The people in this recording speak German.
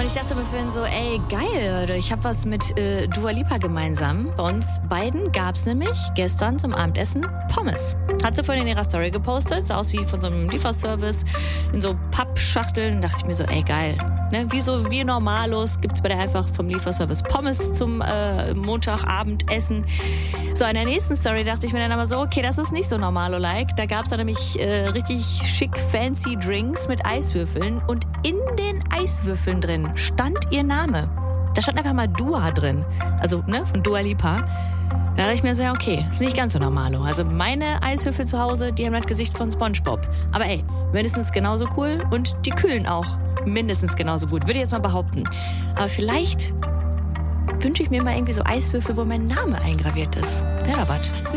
ich dachte mir vorhin so, ey, geil, Leute, ich habe was mit Dua Lipa gemeinsam. Bei uns beiden gab es nämlich gestern zum Abendessen Pommes. Hat sie vorhin in ihrer Story gepostet, sah aus wie von so einem Lieferservice in so Pappschachteln. Dachte ich mir so, ey, geil. Ne? Wie normalos gibt's bei der einfach vom Lieferservice Pommes zum Montagabendessen. So, in der nächsten Story dachte ich mir dann aber so, okay, das ist nicht so normalo-like. Da gab's dann nämlich richtig schick fancy Drinks mit Eiswürfeln und in den Eiswürfeln drin stand ihr Name. Da stand einfach mal Dua drin, also ne, von Dua Lipa. Da dachte ich mir so, ja okay, ist nicht ganz so normalo. Also meine Eiswürfel zu Hause, die haben das Gesicht von SpongeBob. Aber ey, mindestens genauso cool und die kühlen auch mindestens genauso gut, würde ich jetzt mal behaupten. Aber vielleicht wünsche ich mir mal irgendwie so Eiswürfel, wo mein Name eingraviert ist. Wäre da was.